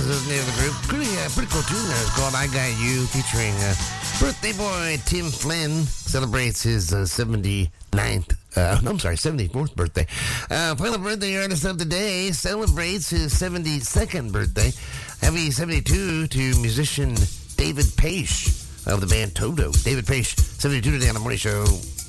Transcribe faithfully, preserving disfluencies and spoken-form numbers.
is the name of the group. Pretty, uh, pretty cool tune there. It's called I Got You, featuring uh, birthday boy Tim Flynn. Celebrates his uh, seventy-ninth, uh, I'm sorry, seventy-fourth birthday. Uh, final birthday artist of the day celebrates his seventy-second birthday. Happy seventy-two to musician David Paich of the band Toto. David Paich, seventy-two today on the morning show.